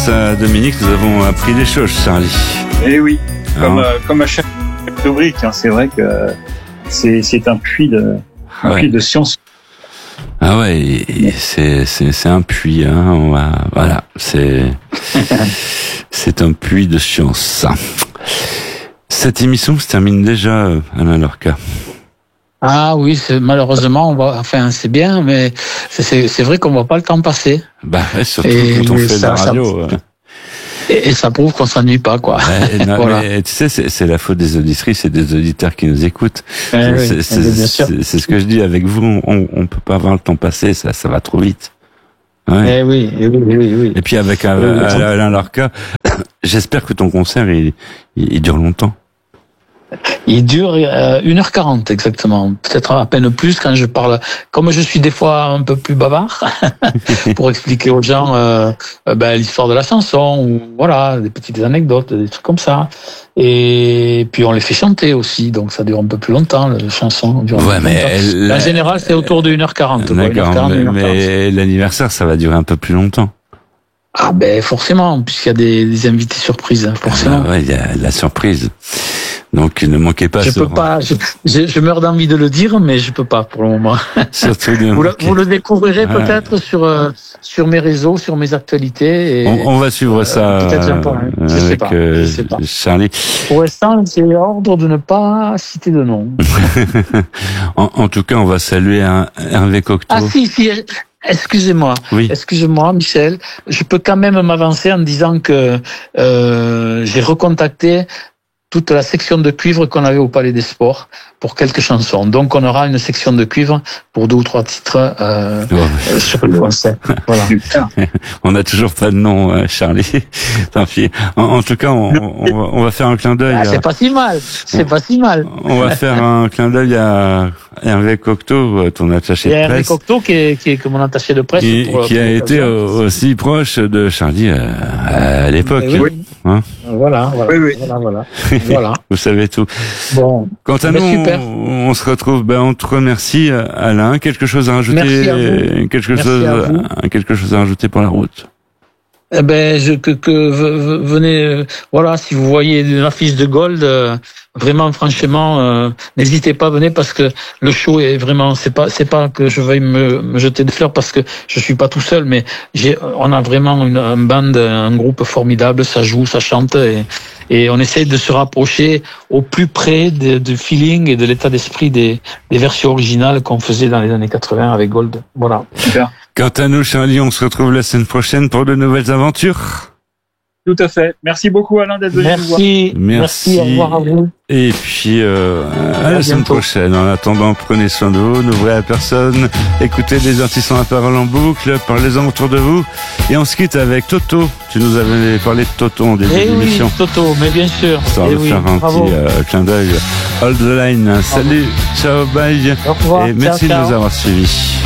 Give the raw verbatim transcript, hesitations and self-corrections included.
grâce à Dominique, nous avons appris des choses, Charlie. Eh oui, comme, Hein euh, comme à chaque rubrique, hein, c'est vrai que c'est, c'est un puits de, un Ouais. puits de science. Ah ouais, et- et c'est, c'est, c'est un puits, hein, on va, voilà, c'est, c'est un puits de science. Cette émission se termine déjà, euh, Alain Lorca. Ah oui, c'est, malheureusement, on va, enfin, c'est bien, mais c'est, c'est, c'est vrai qu'on voit pas le temps passer. Bah ouais, surtout Et quand on fait de ça- la ça- radio. euh. Et, et ça prouve qu'on s'ennuie pas, quoi. Ouais, non, Voilà. mais tu sais, c'est, c'est la faute des auditrices et des auditeurs qui nous écoutent. Eh oui, c'est, c'est, eh bien sûr. c'est, c'est ce que je dis avec vous, on, on peut pas voir le temps passer, ça, ça va trop vite. Ouais. Eh oui, eh oui, oui, oui. Et puis avec euh, Oui, oui. Alain Lorca, j'espère que ton concert il, il, il dure longtemps. Il dure euh, une heure quarante exactement, peut-être à peine plus quand je parle. Comme je suis des fois un peu plus bavard, pour expliquer aux gens euh, euh, ben, l'histoire de la chanson, ou voilà, des petites anecdotes, des trucs comme ça. Et puis on les fait chanter aussi, donc ça dure un peu plus longtemps, la chanson. Dure un Ouais, peu plus mais longtemps. elle- En général, c'est autour de une heure quarante. quoi, une heure D'accord, quarante, mais, une heure quarante. mais l'anniversaire ça va durer un peu plus longtemps. Ah ben forcément, puisqu'il y a des, des invités surprises, forcément. Ah ouais, il y a la surprise. Donc ne manquez pas. Je sur- peux pas, je, je, je meurs d'envie de le dire, mais je peux pas pour le moment. Surtout ne Vous le, manquez- vous le découvrirez Ouais. peut-être sur euh, sur mes réseaux, sur mes actualités. Et On, on va suivre euh, ça peut-être j'en parlerai. Je sais avec pas, euh, je sais pas. Charlie. pour l'instant, j'ai ordre de ne pas citer de nom. en, en tout cas, on va saluer un Hervé Cocteau. Ah si, si. Excusez-moi, Oui. excusez-moi, Michel. Je peux quand même m'avancer en disant que euh, j'ai recontacté toute la section de cuivre qu'on avait au Palais des Sports pour quelques chansons. Donc on aura une section de cuivre pour deux ou trois titres euh, Bon, euh, sur le concert. Voilà. Super. on n'a toujours pas de nom, euh, Charlie. Tant pis. En, en tout cas, on, on, va, on va faire un clin d'œil. Ah, à- c'est pas si mal, c'est pas si mal. On va faire un clin d'œil à Hervé Cocteau, euh, ton attaché Il y a de Hervé presse, Cocteau qui est, qui est comme mon attaché de presse. qui, pour- qui pour a été l'occasion. aussi proche de Charlie euh, à l'époque. Eh oui. Hein. Voilà, voilà, Oui, oui. voilà, voilà. Voilà. Vous savez tout. Bon, Quant à Ben, nous, super. on, on se retrouve. Ben, on te remercie, euh, Alain. Quelque chose à rajouter Merci à vous. Quelque Merci chose, à vous. euh, quelque chose à rajouter pour la route. eh ben, je, que, que v- v- venez, euh, voilà, si vous voyez une affiche de Gold, euh, vraiment, franchement, euh, n'hésitez pas, venez parce que le show est vraiment, c'est pas, c'est pas que je veuille me, me jeter des fleurs parce que je suis pas tout seul, mais j'ai, on a vraiment une, un band, un groupe formidable, ça joue, ça chante et, et on essaye de se rapprocher au plus près de- du feeling et de l'état d'esprit des, des versions originales qu'on faisait dans les années quatre-vingts avec Gold. Voilà. Super. Quant à nous, Charlie, on se retrouve la semaine prochaine pour de nouvelles aventures. Tout à fait. Merci beaucoup, Alain, d'être venu nous voir. Merci, Merci. merci, au revoir à vous. Et puis, euh, à la À semaine bientôt. prochaine. En attendant, prenez soin de vous, n'ouvrez à personne, écoutez des artistes à parole en boucle, parlez-en autour de vous. Et on se quitte avec Toto. Tu nous avais parlé de Toto en début Eh oui, d'émission. Toto, mais bien sûr. Histoire Eh de oui, faire un bravo. petit euh, clin d'œil. Hold the line. Salut, ciao, bye. Au revoir, Et ciao, merci de ciao. nous avoir suivis.